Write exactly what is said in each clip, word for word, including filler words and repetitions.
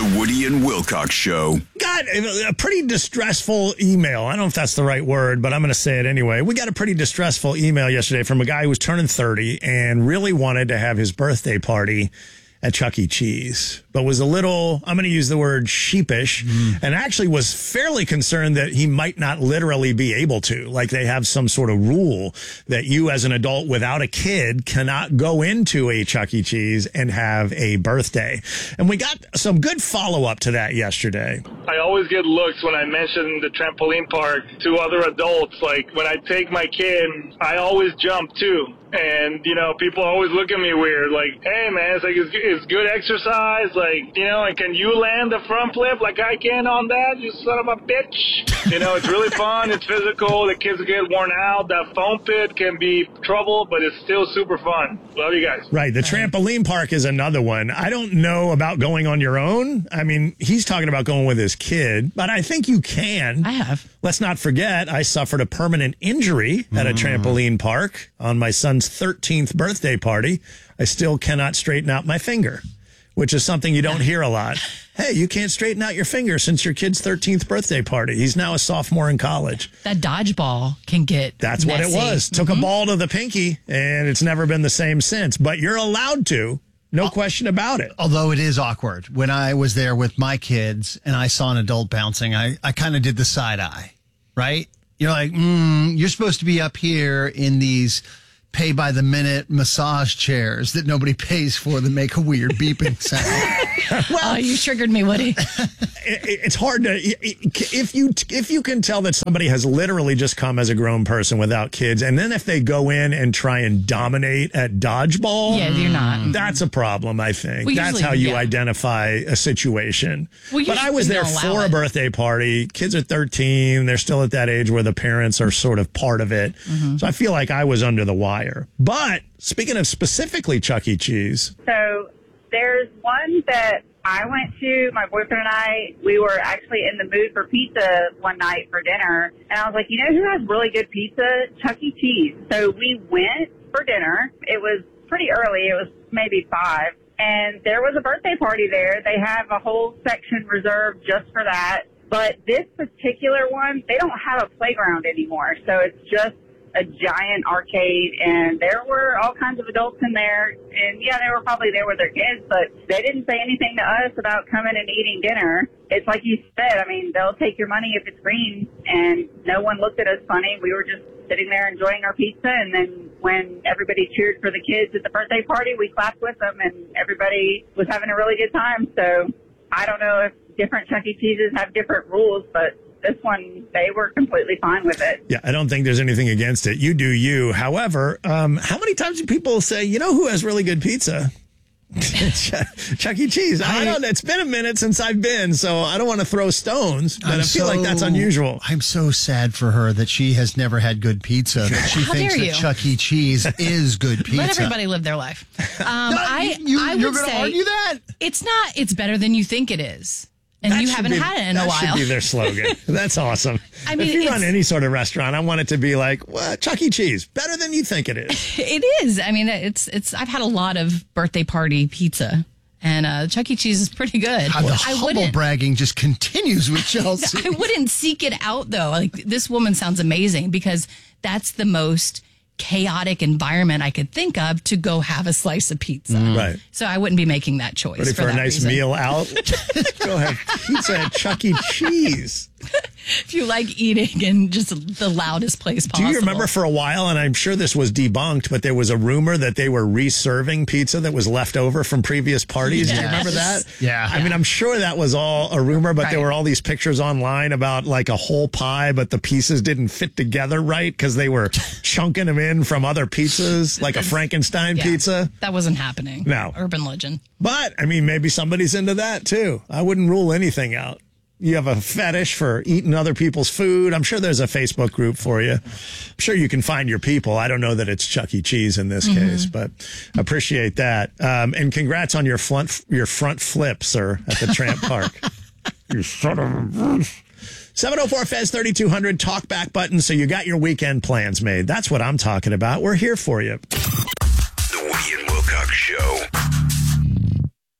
The Woody and Wilcox Show. Got a pretty distressful email. I don't know if that's the right word, but I'm going to say it anyway. We got a pretty distressful email yesterday from a guy who was turning thirty and really wanted to have his birthday party at Chuck E. Cheese, but was a little, I'm going to use the word sheepish, mm. and actually was fairly concerned that he might not literally be able to. Like they have some sort of rule that you as an adult without a kid cannot go into a Chuck E. Cheese and have a birthday. And we got some good follow-up to that yesterday. I always get looks when I mention the trampoline park to other adults. Like when I take my kid, I always jump too. And, you know, people always look at me weird, like, hey, man, it's like, it's, it's good exercise. Like, you know, and can you land the front flip like I can on that, you son of a bitch? You know, it's really fun. It's physical. The kids get worn out. That foam pit can be trouble, but it's still super fun. Love you guys. Right. The trampoline park is another one. I don't know about going on your own. I mean, he's talking about going with his kid, but I think you can. I have. Let's not forget, I suffered a permanent injury at a mm. trampoline park on my son's thirteenth birthday party. I still cannot straighten out my finger, which is something you don't hear a lot. Hey, you can't straighten out your finger since your kid's thirteenth birthday party. He's now a sophomore in college. That dodgeball can get That's messy. what it was. Took mm-hmm. a ball to the pinky, and it's never been the same since. But you're allowed to. No question about it. Although it is awkward. When I was there with my kids and I saw an adult bouncing, I, I kind of did the side eye, right? You're like, mm, you're supposed to be up here in these pay by the minute massage chairs that nobody pays for that make a weird beeping sound. Well, oh, you triggered me, Woody. it, it's hard to if you if you can tell that somebody has literally just come as a grown person without kids, and then if they go in and try and dominate at dodgeball, yeah, you're not. That's a problem. I think well, that's usually, how you yeah. identify a situation. Well, but I was there for it. a birthday party. Kids are thirteen. They're still at that age where the parents are sort of part of it. Mm-hmm. So I feel like I was under the wire. But speaking of specifically Chuck E. Cheese. So there's one that I went to, my boyfriend and I, we were actually in the mood for pizza one night for dinner. And I was like, you know who has really good pizza? Chuck E. Cheese. So we went for dinner. It was pretty early. It was maybe five. And there was a birthday party there. They have a whole section reserved just for that. But this particular one, they don't have a playground anymore. So it's just a giant arcade, and there were all kinds of adults in there, and yeah, they were probably there with their kids, but they didn't say anything to us about coming and eating dinner. It's like you said, I mean, they'll take your money if it's green, and no one looked at us funny. We were just sitting there enjoying our pizza, and then when everybody cheered for the kids at the birthday party, we clapped with them, and everybody was having a really good time. So I don't know if different Chuck E. Cheeses have different rules, but this one, they were completely fine with it. Yeah, I don't think there's anything against it. You do you. However, um, how many times do people say, you know who has really good pizza? Chuck E. Cheese. I, I don't know. It's been a minute since I've been, so I don't want to throw stones, but I'm I feel so, like that's unusual. I'm so sad for her that she has never had good pizza, that she How thinks dare that you? Chuck E. Cheese is good pizza. Let everybody live their life. Um, no, I, you, I you're would going to say argue that? It's not, it's better than you think it is. And That you should haven't be- had it in a That while. should be their slogan. That's awesome. I mean, if you it's- run any sort of restaurant, I want it to be like, well, Chuck E. Cheese, better than you think it is. It is. I mean, it's it's. I've had a lot of birthday party pizza, and uh, Chuck E. Cheese is pretty good. God, the I humble wouldn't. bragging just continues with Chelsea. I wouldn't seek it out though. Like this woman sounds amazing because that's the most chaotic environment I could think of to go have a slice of pizza. Mm. Right. So I wouldn't be making that choice. Ready for, for a that nice reason. meal out? Go ahead. Pizza at Chuck E. Cheese. If you like eating in just the loudest place possible. Do you remember for a while, and I'm sure this was debunked, but there was a rumor that they were reserving pizza that was left over from previous parties? Yes. Do you remember that? Yeah. I mean, I'm sure that was all a rumor, but Right. there were all these pictures online about like a whole pie, but the pieces didn't fit together right because they were chunking them in from other pizzas, like a Frankenstein Yeah, pizza. That wasn't happening. No. Urban legend. But, I mean, maybe somebody's into that too. I wouldn't rule anything out. You have a fetish for eating other people's food. I'm sure there's a Facebook group for you. I'm sure you can find your people. I don't know that it's Chuck E. Cheese in this mm-hmm. case, but appreciate that. Um, and congrats on your front, your front flip, sir, at the Tramp Park. You son of a bitch. seven oh four F E Z thirty-two hundred talk back button. So you got your weekend plans made. That's what I'm talking about. We're here for you. The Woody and Wilcox Show.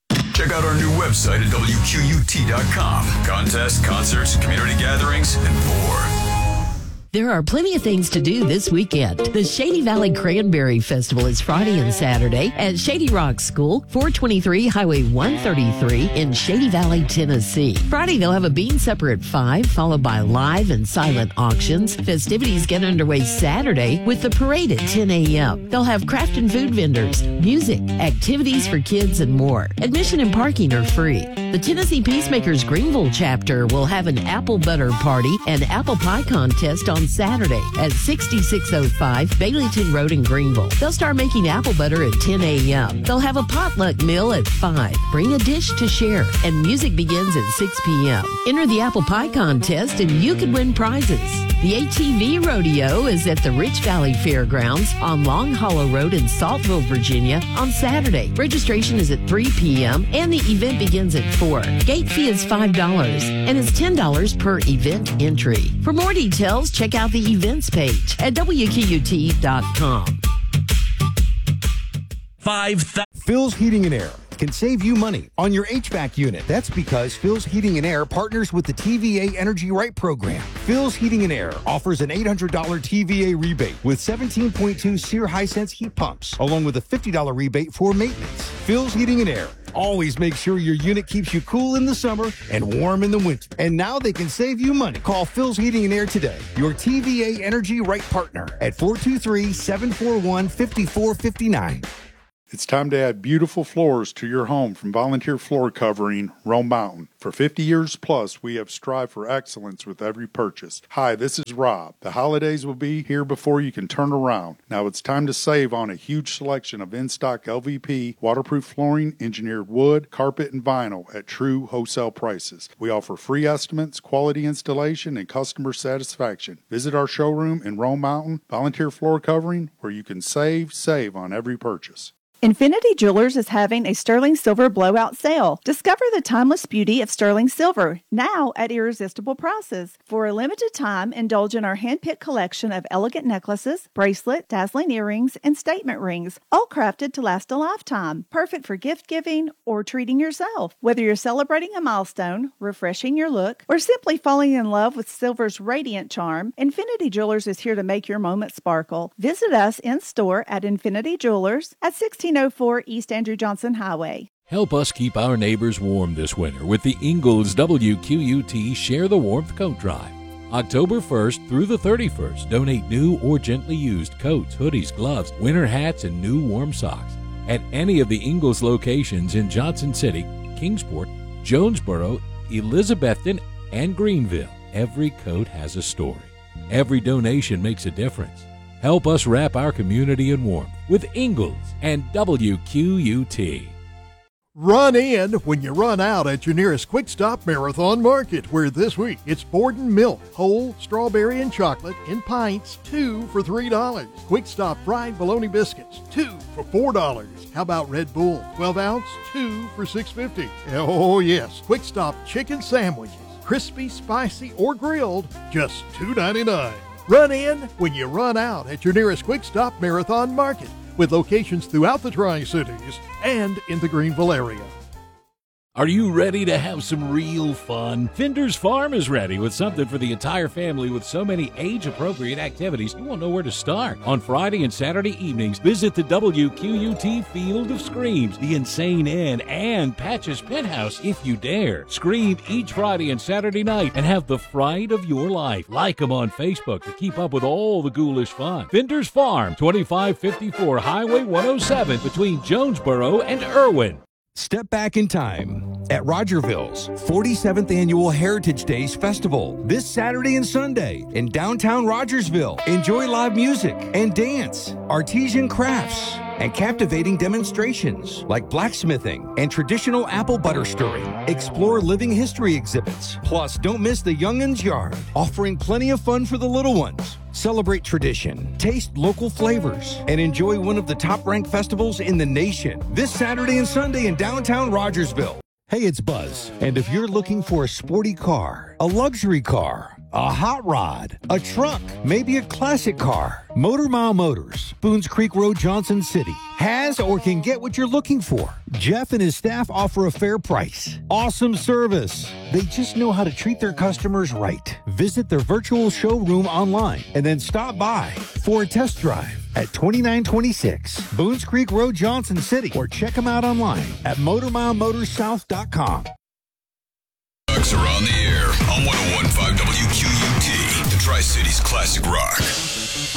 Check out our new website at W Q U T dot com. Contests, concerts, community gatherings, and more. There are plenty of things to do this weekend. The Shady Valley Cranberry Festival is Friday and Saturday at Shady Rock School, four twenty-three Highway one thirty-three in Shady Valley, Tennessee. Friday, they'll have a bean supper at five, followed by live and silent auctions. Festivities get underway Saturday with the parade at ten a.m. They'll have craft and food vendors, music, activities for kids, and more. Admission and parking are free. The Tennessee Peacemakers Greenville chapter will have an apple butter party and apple pie contest on Saturday at sixty-six oh five Baileyton Road in Greenville. They'll start making apple butter at ten a.m. They'll have a potluck meal at five. Bring a dish to share, and music begins at six p.m. Enter the apple pie contest and you could win prizes. The A T V Rodeo is at the Rich Valley Fairgrounds on Long Hollow Road in Saltville, Virginia on Saturday. Registration is at three p.m. and the event begins at four. Gate fee is five dollars and is ten dollars per event entry. For more details, check out the events page at W Q U T dot com. Five th- Phil's Heating and Air can save you money on your H V A C unit. That's because Phil's Heating and Air partners with the T V A Energy Right program. Phil's Heating and Air offers an eight hundred dollars T V A rebate with seventeen point two SEER Hisense heat pumps, along with a fifty dollars rebate for maintenance. Phil's Heating and Air always make sure your unit keeps you cool in the summer and warm in the winter. And now they can save you money. Call Phil's Heating and Air today, your T V A Energy Right partner, at four two three, seven four one, five four five nine. It's time to add beautiful floors to your home from Volunteer Floor Covering, Rome Mountain. For fifty years plus, we have strived for excellence with every purchase. Hi, this is Rob. The holidays will be here before you can turn around. Now it's time to save on a huge selection of in-stock L V P, waterproof flooring, engineered wood, carpet, and vinyl at true wholesale prices. We offer free estimates, quality installation, and customer satisfaction. Visit our showroom in Rome Mountain, Volunteer Floor Covering, where you can save, save on every purchase. Infinity Jewelers is having a sterling silver blowout sale. Discover the timeless beauty of sterling silver, now at irresistible prices. For a limited time, indulge in our hand-picked collection of elegant necklaces, bracelet, dazzling earrings, and statement rings, all crafted to last a lifetime. Perfect for gift-giving or treating yourself. Whether you're celebrating a milestone, refreshing your look, or simply falling in love with silver's radiant charm, Infinity Jewelers is here to make your moment sparkle. Visit us in-store at Infinity Jewelers at sixteen oh four East Andrew Johnson Highway. Help us keep our neighbors warm this winter with the Ingalls W Q U T Share the Warmth Coat Drive. October first through the thirty-first, donate new or gently used coats, hoodies, gloves, winter hats, and new warm socks at any of the Ingalls locations in Johnson City, Kingsport, Jonesboro, Elizabethton, and Greenville. Every coat has a story. Every donation makes a difference. Help us wrap our community in warmth with Ingalls and W Q U T. Run in when you run out at your nearest Quick Stop Marathon Market, where this week it's Borden Milk, whole, strawberry, and chocolate in pints, two for three dollars. Quick Stop Fried Bologna Biscuits, two for four dollars. How about Red Bull, twelve ounce, two for six fifty. Oh, yes, Quick Stop Chicken Sandwiches, crispy, spicy, or grilled, just two ninety-nine. Run in when you run out at your nearest Quick Stop Marathon Market, with locations throughout the Tri-Cities and in the Greenville area. Are you ready to have some real fun? Finder's Farm is ready with something for the entire family with so many age-appropriate activities you won't know where to start. On Friday and Saturday evenings, visit the W Q U T Field of Screams, the Insane Inn, and Patch's Penthouse if you dare. Scream each Friday and Saturday night and have the fright of your life. Like them on Facebook to keep up with all the ghoulish fun. Finder's Farm, twenty-five fifty-four Highway one oh seven between Jonesboro and Irwin. Step back in time at Rogerville's forty-seventh Annual Heritage Days Festival this Saturday and Sunday in downtown Rogersville. Enjoy live music and dance, artisan crafts, and captivating demonstrations like blacksmithing and traditional apple butter stirring. Explore living history exhibits. Plus, don't miss the Young'uns Yard, offering plenty of fun for the little ones. Celebrate tradition, taste local flavors, and enjoy one of the top-ranked festivals in the nation this Saturday and Sunday in downtown Rogersville. Hey, it's Buzz, and if you're looking for a sporty car, a luxury car, a hot rod, a truck, maybe a classic car. Motor Mile Motors, Boones Creek Road, Johnson City, has or can get what you're looking for. Jeff and his staff offer a fair price. Awesome service. They just know how to treat their customers right. Visit their virtual showroom online and then stop by for a test drive at twenty-nine twenty-six Boones Creek Road, Johnson City, or check them out online at motor mile motors south dot com. Ducks are on the air on one oh one point five W Q U T, the Tri-Cities Classic Rock.